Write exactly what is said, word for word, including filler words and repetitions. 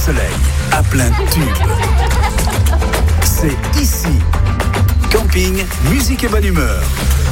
soleil, à plein tube. C'est ici. Camping, musique et bonne humeur.